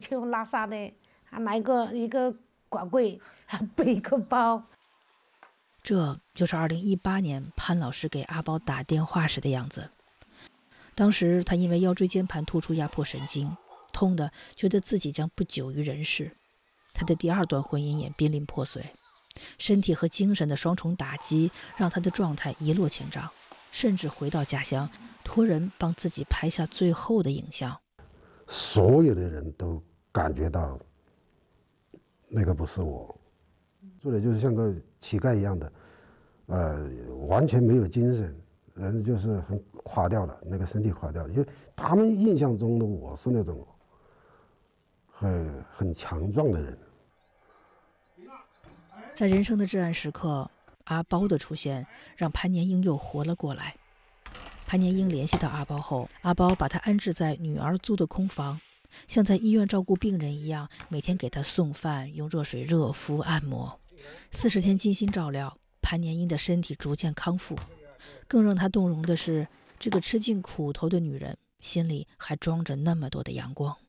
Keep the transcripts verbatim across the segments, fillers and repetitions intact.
穷拉撒的，还拿一个一个挂柜，还背一个包。 这就是二零一八年潘老师给阿包打电话时的样子。当时他因为腰椎间盘突出压迫神经，痛得觉得自己将不久于人世。他的第二段婚姻也濒临破碎，身体和精神的双重打击让他的状态一落千丈，甚至回到家乡托人帮自己拍下最后的影像。 所有的人都感觉到那个不是我，做的就是像个乞丐一样的，呃，完全没有精神，人就是很垮掉了，那个身体垮掉了。就他们印象中的我是那种很很强壮的人。 在人生的至暗时刻，阿包的出现让潘年英又活了过来。潘年英联系到阿包后，阿包把他安置在女儿租的空房，像在医院照顾病人一样，每天给他送饭，用热水热敷按摩。四十天精心照料，潘年英的身体逐渐康复。更让他动容的是，这个吃尽苦头的女人心里还装着那么多的阳光。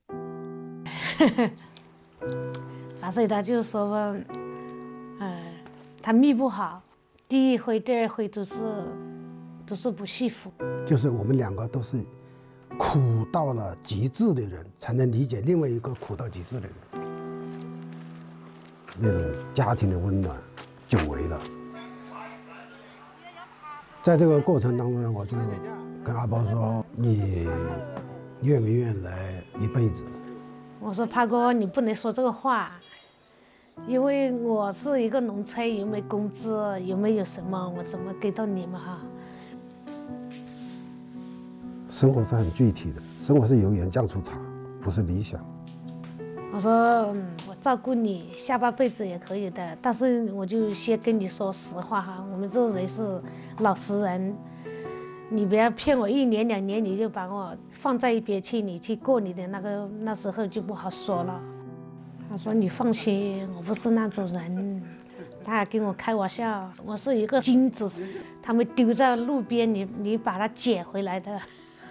反正他就说吧，呃，他命不好，第一回、第二回都是都是不幸福。 就是我们两个都是苦到了极致的人，才能理解另外一个苦到极致的人。那种家庭的温暖，久违了。在这个过程当中呢，我就跟阿包说：“你愿不愿意来一辈子？” 我说：“潘哥，你不能说这个话，因为我是一个农村，又没工资，又没有什么，我怎么给到你们哈？” 生活是很具体的，生活是油盐酱醋茶，不是理想。 我说：“嗯，我照顾你下半辈子也可以的，但是我就先跟你说实话哈，我们这人是老实人，你不要骗我一年两年你就把我放在一边去，你去过你的那个那时候就不好说了。”他说：“你放心，我不是那种人。”他还跟我开玩笑，我是一个金子，他们丢在路边，你你把它捡回来的。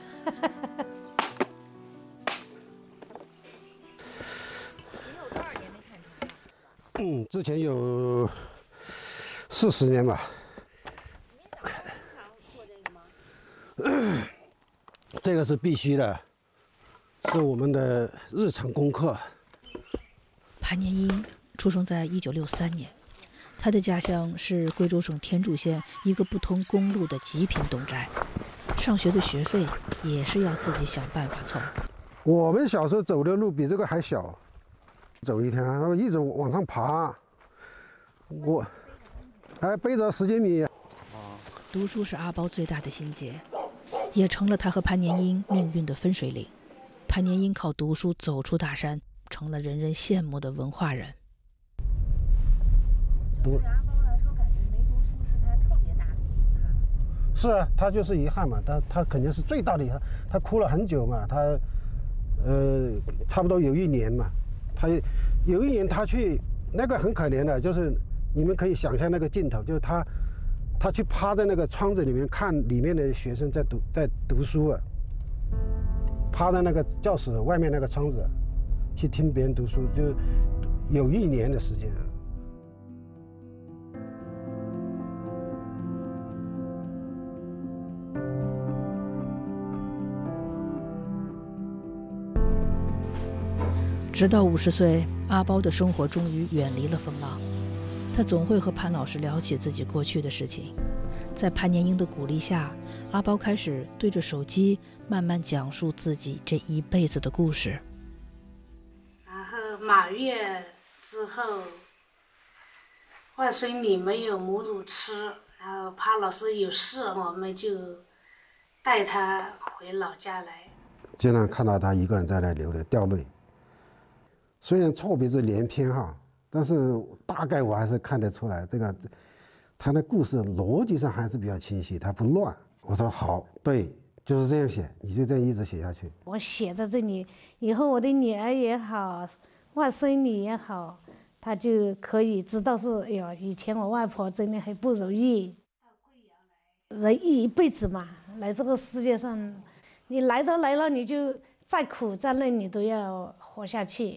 嗯，之前有四十年吧。这个是必须的，是我们的日常功课。 潘年英出生在一九六三年，他的家乡是贵州省天柱县一个不通公路的极贫侗寨，上学的学费也是要自己想办法凑。 我们小时候走的路比这个还小。走一天，然后一直往上爬，我还背着十斤米。 读书是阿包最大的心结，也成了他和潘年英命运的分水岭。潘年英靠读书走出大山，成了人人羡慕的文化人。 对于阿包来说，感觉没读书是他特别大的遗憾。 是啊，他就是遗憾嘛，他他肯定是最大的遗憾。他哭了很久嘛，他呃差不多有一年嘛。他有一年他去那个很可怜的，就是你们可以想象那个镜头，就是他他去趴在那个窗子里面看里面的学生在读在读书啊，趴在那个教室外面那个窗子去听别人读书，就有一年的时间。 直到五十岁，阿包的生活终于远离了风浪。他总会和潘老师聊起自己过去的事情。在潘年英的鼓励下，阿包开始对着手机慢慢讲述自己这一辈子的故事。 然后满月之后，外孙女没有母乳吃，然后潘老师有事，我们就带她回老家来。 经常看到她一个人在那流泪掉泪。虽然错别字连篇哈，但是大概我还是看得出来，这个他的故事逻辑上还是比较清晰，他不乱。我说好，对，就是这样写，你就这样一直写下去。 我写在这里，以后我的女儿也好，外孙女也好，她就可以知道是，哎呦，以前我外婆真的很不容易。人一辈子嘛，来这个世界上，你来都来了，你就再苦再累，你都要活下去。